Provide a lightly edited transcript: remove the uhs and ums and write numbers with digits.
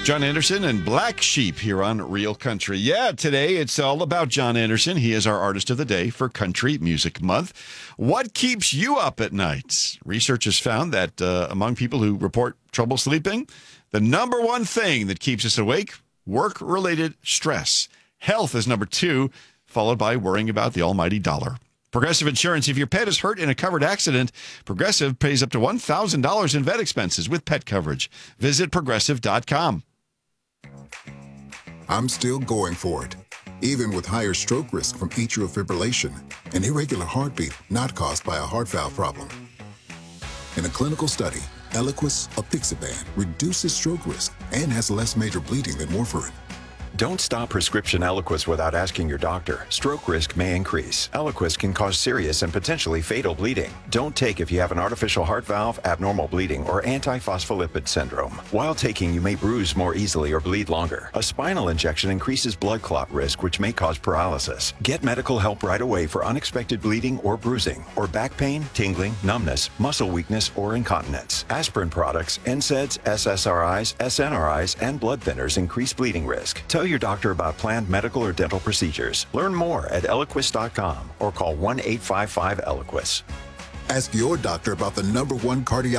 John Anderson and Black Sheep here on Real Country. Yeah, today it's all about John Anderson. He is our artist of the day for Country Music Month. What keeps you up at night? Research has found that among people who report trouble sleeping, the number one thing that keeps us awake, work-related stress. Health is number two, followed by worrying about the almighty dollar. Progressive Insurance. If your pet is hurt in a covered accident, Progressive pays up to $1,000 in vet expenses with pet coverage. Visit Progressive.com. I'm still going for it, even with higher stroke risk from atrial fibrillation, an irregular heartbeat not caused by a heart valve problem. In a clinical study, Eliquis, apixaban, reduces stroke risk and has less major bleeding than warfarin. Don't stop prescription Eliquis without asking your doctor. Stroke risk may increase. Eliquis can cause serious and potentially fatal bleeding. Don't take if you have an artificial heart valve, abnormal bleeding, or antiphospholipid syndrome. While taking, you may bruise more easily or bleed longer. A spinal injection increases blood clot risk, which may cause paralysis. Get medical help right away for unexpected bleeding or bruising, or back pain, tingling, numbness, muscle weakness, or incontinence. Aspirin products, NSAIDs, SSRIs, SNRIs, and blood thinners increase bleeding risk. Tell your doctor about planned medical or dental procedures. Learn more at Eliquis.com or call 1-855-ELIQUIS. Ask your doctor about the #1 cardiologist